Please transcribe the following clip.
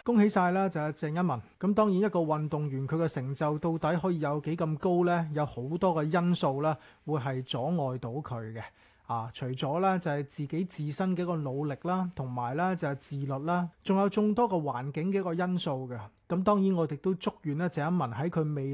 恭喜晒啦，就係鄭一文。咁當然一個運動員佢嘅成就到底可以有幾咁高呢？有好多嘅因素啦，會係阻礙到佢嘅。除咗咧就係自己自身嘅一個努力啦，同埋咧就係自律啦，仲有眾多個環境嘅一個因素嘅。咁當然我哋都祝願咧鄭一文喺佢未